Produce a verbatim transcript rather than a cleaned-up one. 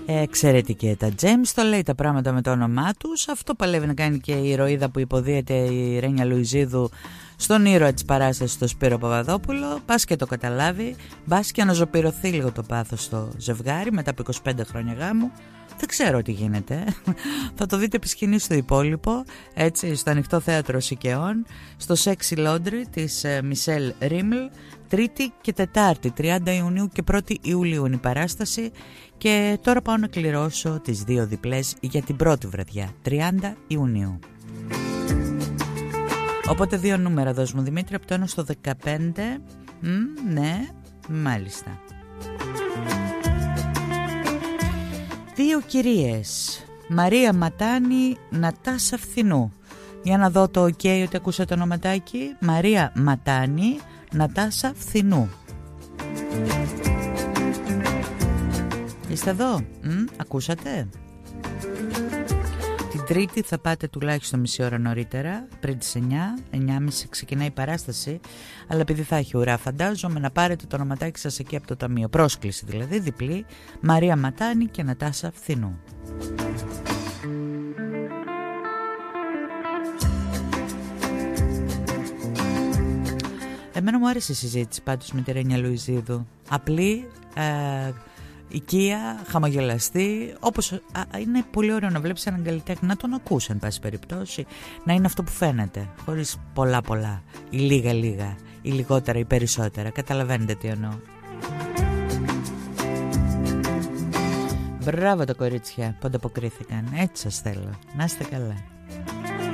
Εξαιρετική τα James, το λέει τα πράγματα με το όνομά τους. Αυτό παλεύει να κάνει και η ηρωίδα που υποδίεται η Ρένια Λουιζίδου στον ήρωα της παράστασης, τον Σπύρο Παπαδόπουλο. Πας και το καταλάβει, μπας και αναζωπηρωθεί λίγο το πάθος στο ζευγάρι μετά από είκοσι πέντε χρόνια γάμου. Δεν ξέρω τι γίνεται. Θα το δείτε επί σκηνής στο υπόλοιπο, έτσι, στο Ανοιχτό Θέατρο Σικαιών, στο Sexy Laundry της Μισελ Ρίμλ. Τρίτη και Τετάρτη, τριάντα Ιουνίου και πρώτη Ιουλίου είναι η παράσταση. Και τώρα πάω να κληρώσω τις δύο διπλές για την πρώτη βραδιά, τριάντα Ιουνίου. Οπότε δύο νούμερα δώσ' μου, Δημήτρη, από το ένα στο δεκαπέντε. Μ, ναι, μάλιστα. Δύο κυρίες, Μαρία Ματάνη, Νατάσα Φθινού. Για να δω το ok ότι ακούσα το ονοματάκι. Μαρία Ματάνη, Νατάσα Φθινού. Είστε εδώ, Μ, ακούσατε? Την Τρίτη θα πάτε τουλάχιστον μισή ώρα νωρίτερα, πριν τις εννιά, εννιά και μισή ξεκινάει η παράσταση. Αλλά επειδή θα έχει ουρά, φαντάζομαι να πάρετε το ονοματάκι σας εκεί από το ταμείο. Πρόσκληση δηλαδή, διπλή, Μαρία Ματάνη και Νατάσα Φθινού. Εμένα μου άρεσε η συζήτηση πάντως με τη Ρένια Λουιζίδου. Απλή, ε, οικία, χαμογελαστή. Όπως α, είναι πολύ ωραίο να βλέπεις έναν καλλιτέχνη, να τον ακούς εν πάση περιπτώσει, να είναι αυτό που φαίνεται, χωρίς πολλά πολλά ή λίγα λίγα ή λιγότερα ή περισσότερα. Καταλαβαίνετε τι εννοώ. Μπράβο τα κορίτσια που ανταποκρίθηκαν. Έτσι σας θέλω. Να είστε καλά.